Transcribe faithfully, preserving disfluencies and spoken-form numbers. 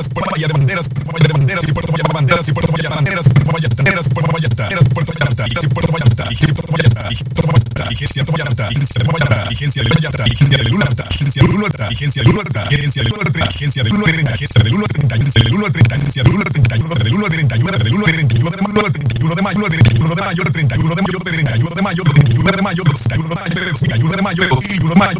Banderas, Puerto Bahía de Banderas, Puerto Bahía de Banderas y Puerto Bahía de Banderas y Puerto Bahía de Banderas, Puerto Bahía de Banderas, Puerto Vallarta, Puerto Vallarta, y Puerto Vallarta, y Puerto Vallarta, y Puerto Vallarta, Agencia de Vallarta, Agencia de Vallarta, Agencia de Vallarta, Agencia de Lunarta, Agencia de Lunarta, Agencia de Lunarta, Agencia de Lunarta, Agencia de Lunarta, Agencia de Lunarta, Agencia de Lunarta, Agencia de Lunarta, treinta y uno de Lunarta, treinta y uno de Lunarta, treinta y uno de mayo, treinta y uno de mayo, treinta y uno de mayo, treinta y uno de mayo, treinta y uno de mayo, treinta y uno de mayo, treinta y uno de mayo, treinta y uno de mayo, treinta y uno de mayo, treinta y uno de mayo,